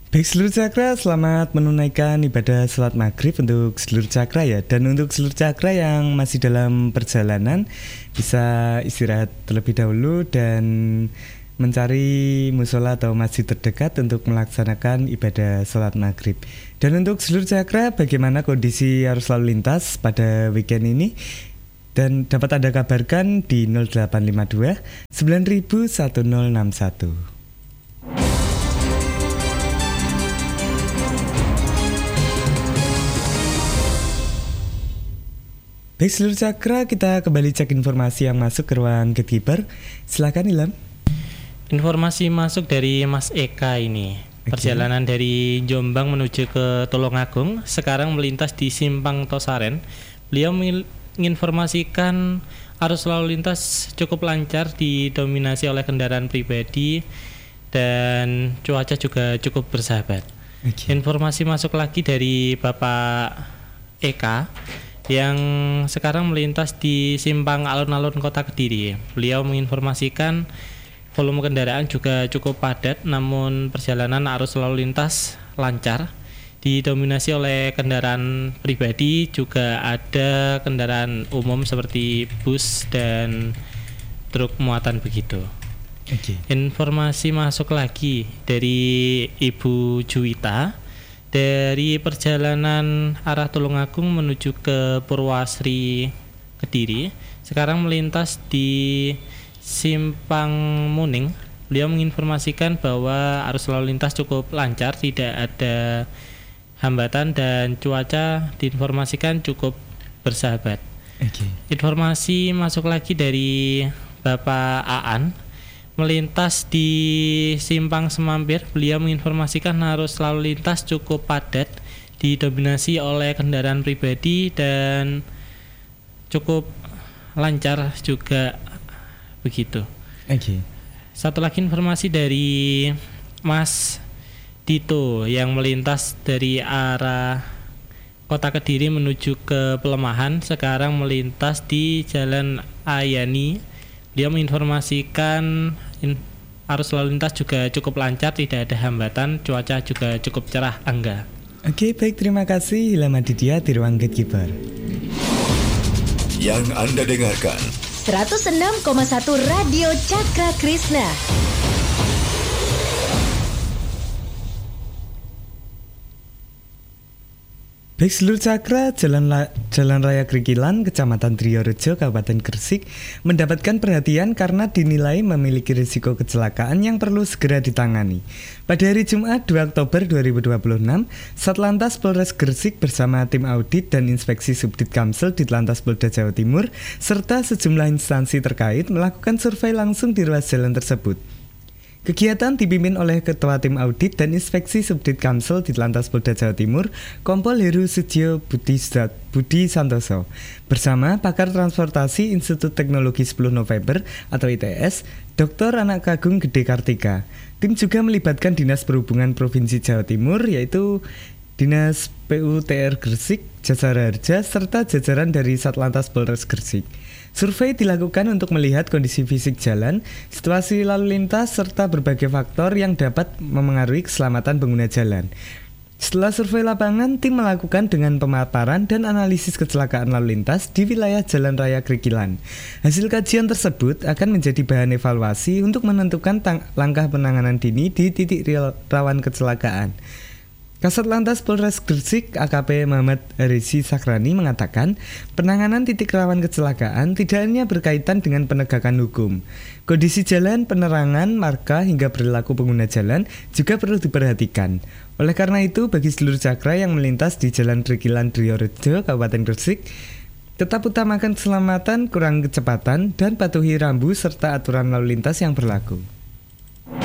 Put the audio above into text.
Baik seluruh cakra, selamat menunaikan ibadah salat maghrib untuk seluruh cakra ya. Dan untuk seluruh cakra yang masih dalam perjalanan, bisa istirahat terlebih dahulu dan mencari musola atau masjid terdekat untuk melaksanakan ibadah salat maghrib. Dan untuk seluruh cakra, bagaimana kondisi arus lalu lintas pada weekend ini? Dan dapat Anda kabarkan di 0852 9000 1061. Baik seluruh cakra, kita kembali cek informasi yang masuk ke ruang Gatekeeper. Silakan Ilham. Informasi masuk dari Mas Eka ini. Perjalanan dari Jombang menuju ke Tulungagung sekarang melintas di Simpang Tosaren. Beliau menginformasikan arus lalu lintas cukup lancar, didominasi oleh kendaraan pribadi dan cuaca juga cukup bersahabat. Informasi masuk lagi dari Bapak Eka yang sekarang melintas di simpang alun-alun Kota Kediri. Beliau menginformasikan volume kendaraan juga cukup padat, namun perjalanan arus lalu lintas lancar, didominasi oleh kendaraan pribadi, juga ada kendaraan umum seperti bus dan truk muatan begitu. Informasi masuk lagi dari Ibu Juwita. Dari perjalanan arah Tulungagung menuju ke Purwasri Kediri, sekarang melintas di Simpang Muning. Beliau menginformasikan bahwa arus lalu lintas cukup lancar, tidak ada hambatan dan cuaca diinformasikan cukup bersahabat. Informasi masuk lagi dari Bapak Aan. Melintas di Simpang Semampir, beliau menginformasikan arus lalu lintas cukup padat, didominasi oleh kendaraan pribadi dan cukup lancar juga begitu. Satu lagi informasi dari Mas Dito yang melintas dari arah Kota Kediri menuju ke Pelemahan, sekarang melintas di Jalan Ayani. Dia menginformasikan arus lalu lintas juga cukup lancar, tidak ada hambatan, cuaca juga cukup cerah, Angga. Oke, baik, terima kasih Ilham Aditya di ruang Gatekeeper. Yang Anda dengarkan 106,1 Radio Cakra Krishna. Baik seluruh cakra, Jalan Raya Krikilan, Kecamatan Triorejo, Kabupaten Gresik mendapatkan perhatian karena dinilai memiliki risiko kecelakaan yang perlu segera ditangani. Pada hari Jumat 2 Oktober 2026, Satlantas Polres Gresik bersama tim audit dan inspeksi Subdit Kamsel Ditlantas Polda Jawa Timur serta sejumlah instansi terkait melakukan survei langsung di ruas jalan tersebut. Kegiatan dipimpin oleh Ketua Tim Audit dan Inspeksi Subdit Kamsel Ditlantas Polda Jawa Timur, Kompol Heru Sudjo Budi Santoso, bersama pakar transportasi Institut Teknologi 10 November atau ITS, Dr. Anak Kagung Gede Kartika. Tim juga melibatkan Dinas Perhubungan Provinsi Jawa Timur, yaitu Dinas PUTR Gresik, Jasara Harja, serta jajaran dari Satlantas Polres Gresik. Survei dilakukan untuk melihat kondisi fisik jalan, situasi lalu lintas, serta berbagai faktor yang dapat memengaruhi keselamatan pengguna jalan. Setelah survei lapangan, tim melakukan dengan pemaparan dan analisis kecelakaan lalu lintas di wilayah Jalan Raya Krikilan. Hasil kajian tersebut akan menjadi bahan evaluasi untuk menentukan langkah penanganan dini di titik rawan kecelakaan. Kasat Lantas Polres Gresik AKP Muhammad Arisi Sakrani mengatakan penanganan titik rawan kecelakaan tidak hanya berkaitan dengan penegakan hukum. Kondisi jalan, penerangan, marka hingga perilaku pengguna jalan juga perlu diperhatikan. Oleh karena itu, bagi seluruh cakra yang melintas di Jalan Krikilan Triorejo, Kabupaten Gresik, tetap utamakan keselamatan, kurangi kecepatan, dan patuhi rambu serta aturan lalu lintas yang berlaku.